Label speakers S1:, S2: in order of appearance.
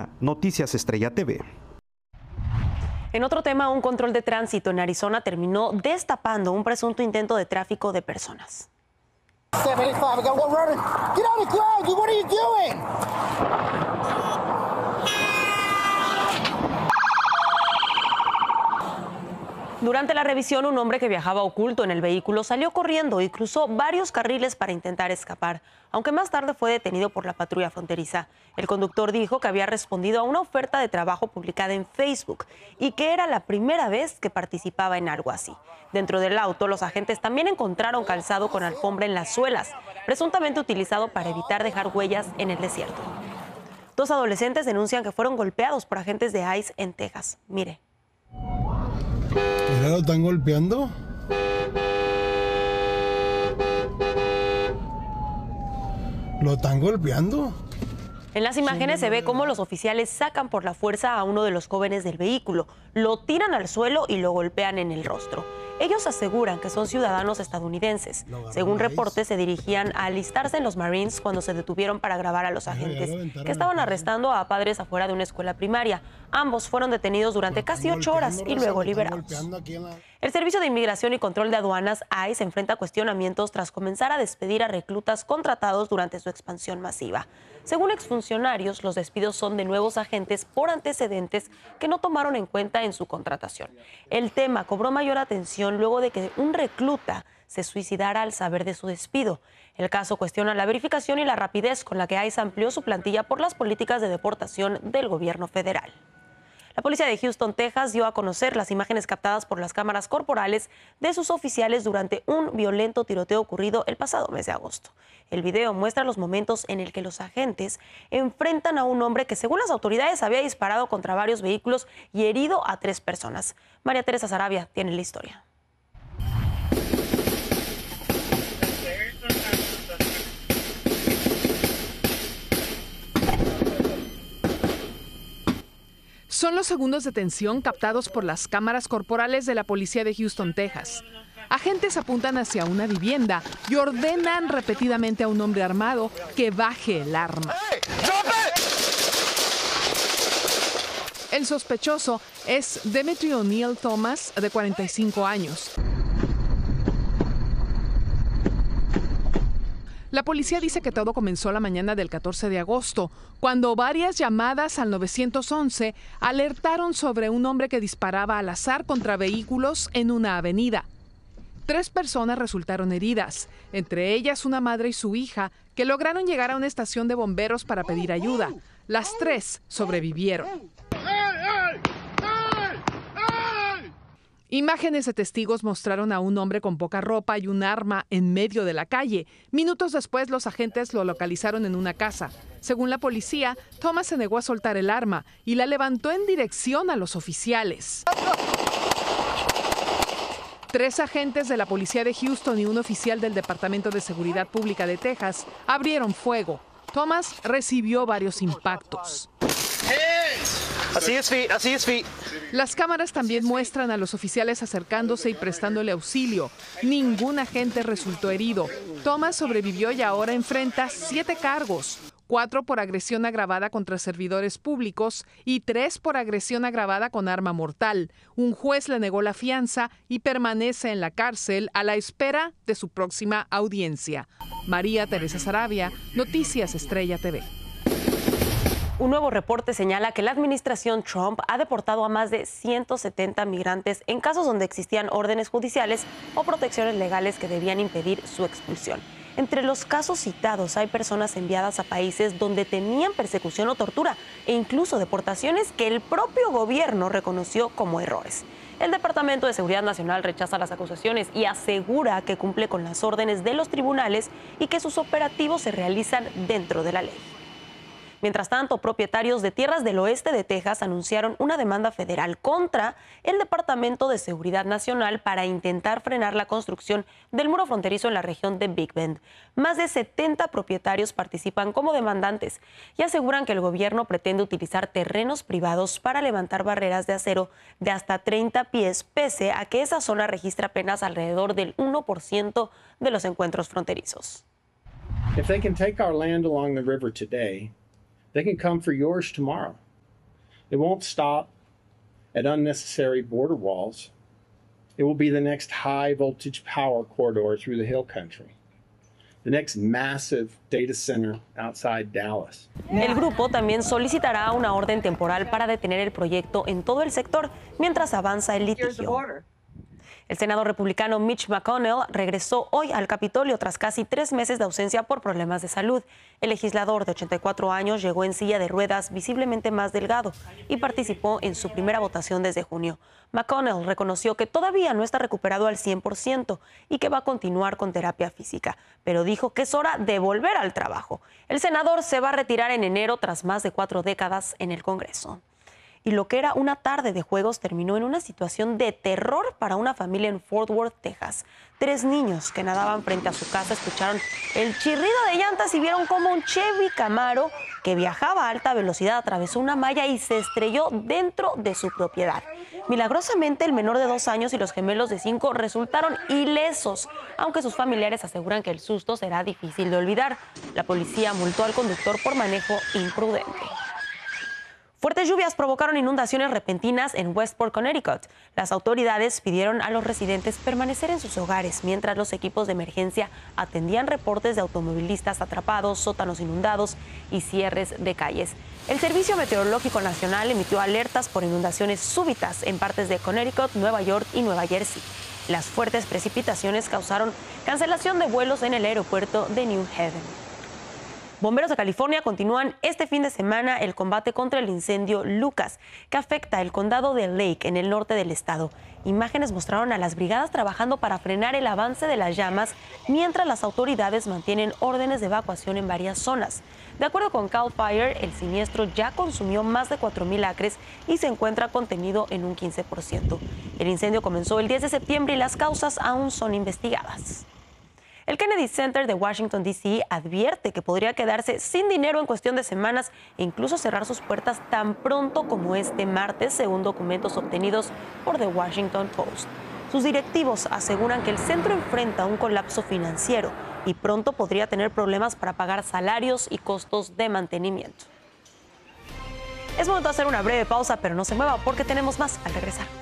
S1: Noticias Estrella TV.
S2: En otro tema, un control de tránsito en Arizona terminó destapando un presunto intento de tráfico de personas. Durante la revisión, un hombre que viajaba oculto en el vehículo salió corriendo y cruzó varios carriles para intentar escapar, aunque más tarde fue detenido por la patrulla fronteriza. El conductor dijo que había respondido a una oferta de trabajo publicada en Facebook y que era la primera vez que participaba en algo así. Dentro del auto, los agentes también encontraron calzado con alfombra en las suelas, presuntamente utilizado para evitar dejar huellas en el desierto. 2 adolescentes denuncian que fueron golpeados por agentes de ICE en Texas. Mire.
S3: Mira, lo están golpeando. Lo están golpeando.
S2: En las imágenes se ve cómo los oficiales sacan por la fuerza a uno de los jóvenes del vehículo, lo tiran al suelo y lo golpean en el rostro. Ellos aseguran que son ciudadanos estadounidenses. Según reportes, se dirigían a alistarse en los Marines cuando se detuvieron para grabar a los agentes, que estaban arrestando a padres afuera de una escuela primaria. Ambos fueron detenidos durante casi 8 horas y luego liberados. El Servicio de Inmigración y Control de Aduanas, ICE, enfrenta cuestionamientos tras comenzar a despedir a reclutas contratados durante su expansión masiva. Según exfuncionarios, los despidos son de nuevos agentes por antecedentes que no tomaron en cuenta en su contratación. El tema cobró mayor atención luego de que un recluta se suicidara al saber de su despido. El caso cuestiona la verificación y la rapidez con la que ICE amplió su plantilla por las políticas de deportación del gobierno federal. La policía de Houston, Texas, dio a conocer las imágenes captadas por las cámaras corporales de sus oficiales durante un violento tiroteo ocurrido el pasado mes de agosto. El video muestra los momentos en el que los agentes enfrentan a un hombre que, según las autoridades, había disparado contra varios vehículos y herido a 3 personas. María Teresa Sarabia tiene la historia.
S4: Son los segundos de tensión captados por las cámaras corporales de la policía de Houston, Texas. Agentes apuntan hacia una vivienda y ordenan repetidamente a un hombre armado que baje el arma. El sospechoso es Demetri O'Neill Thomas, de 45 años. La policía dice que todo comenzó la mañana del 14 de agosto, cuando varias llamadas al 911 alertaron sobre un hombre que disparaba al azar contra vehículos en una avenida. 3 personas resultaron heridas, entre ellas una madre y su hija, que lograron llegar a una estación de bomberos para pedir ayuda. Las 3 sobrevivieron. Imágenes de testigos mostraron a un hombre con poca ropa y un arma en medio de la calle. Minutos después, los agentes lo localizaron en una casa. Según la policía, Thomas se negó a soltar el arma y la levantó en dirección a los oficiales. 3 agentes de la policía de Houston y un oficial del Departamento de Seguridad Pública de Texas abrieron fuego. Thomas recibió varios impactos. Las cámaras también muestran a los oficiales acercándose y prestándole auxilio. Ningún agente resultó herido. Thomas sobrevivió y ahora enfrenta 7 cargos. 4 por agresión agravada contra servidores públicos y 3 por agresión agravada con arma mortal. Un juez le negó la fianza y permanece en la cárcel a la espera de su próxima audiencia. María Teresa Sarabia, Noticias Estrella TV.
S2: Un nuevo reporte señala que la administración Trump ha deportado a más de 170 migrantes en casos donde existían órdenes judiciales o protecciones legales que debían impedir su expulsión. Entre los casos citados hay personas enviadas a países donde temían persecución o tortura e incluso deportaciones que el propio gobierno reconoció como errores. El Departamento de Seguridad Nacional rechaza las acusaciones y asegura que cumple con las órdenes de los tribunales y que sus operativos se realizan dentro de la ley. Mientras tanto, propietarios de tierras del oeste de Texas anunciaron una demanda federal contra el Departamento de Seguridad Nacional para intentar frenar la construcción del muro fronterizo en la región de Big Bend. Más de 70 propietarios participan como demandantes y aseguran que el gobierno pretende utilizar terrenos privados para levantar barreras de acero de hasta 30 pies, pese a que esa zona registra apenas alrededor del 1% de los encuentros fronterizos.
S5: If they can take our land along the river today, they can come for yours tomorrow.
S1: It won't stop at unnecessary border walls. It will be the next high voltage power corridor through the Hill Country. The next massive data center outside Dallas.
S2: El grupo también solicitará una orden temporal para detener el proyecto en todo el sector mientras avanza el litigio. El senador republicano Mitch McConnell regresó hoy al Capitolio tras casi 3 meses de ausencia por problemas de salud. El legislador de 84 años llegó en silla de ruedas visiblemente más delgado y participó en su primera votación desde junio. McConnell reconoció que todavía no está recuperado al 100% y que va a continuar con terapia física, pero dijo que es hora de volver al trabajo. El senador se va a retirar en enero tras más de 4 décadas en el Congreso. Y lo que era una tarde de juegos terminó en una situación de terror para una familia en Fort Worth, Texas. 3 niños que nadaban frente a su casa escucharon el chirrido de llantas y vieron cómo un Chevy Camaro que viajaba a alta velocidad atravesó una malla y se estrelló dentro de su propiedad. Milagrosamente, el menor de 2 años y los gemelos de 5 resultaron ilesos, aunque sus familiares aseguran que el susto será difícil de olvidar. La policía multó al conductor por manejo imprudente. Fuertes lluvias provocaron inundaciones repentinas en Westport, Connecticut. Las autoridades pidieron a los residentes permanecer en sus hogares mientras los equipos de emergencia atendían reportes de automovilistas atrapados, sótanos inundados y cierres de calles. El Servicio Meteorológico Nacional emitió alertas por inundaciones súbitas en partes de Connecticut, Nueva York y Nueva Jersey. Las fuertes precipitaciones causaron cancelación de vuelos en el aeropuerto de New Haven. Bomberos de California continúan este fin de semana el combate contra el incendio Lucas, que afecta el condado de Lake en el norte del estado. Imágenes mostraron a las brigadas trabajando para frenar el avance de las llamas, mientras las autoridades mantienen órdenes de evacuación en varias zonas. De acuerdo con Cal Fire, el siniestro ya consumió más de 4,000 acres y se encuentra contenido en un 15%. El incendio comenzó el 10 de septiembre y las causas aún son investigadas. El Kennedy Center de Washington, D.C. advierte que podría quedarse sin dinero en cuestión de semanas e incluso cerrar sus puertas tan pronto como este martes, según documentos obtenidos por The Washington Post. Sus directivos aseguran que el centro enfrenta un colapso financiero y pronto podría tener problemas para pagar salarios y costos de mantenimiento. Es momento de hacer una breve pausa, pero no se mueva porque tenemos más al regresar.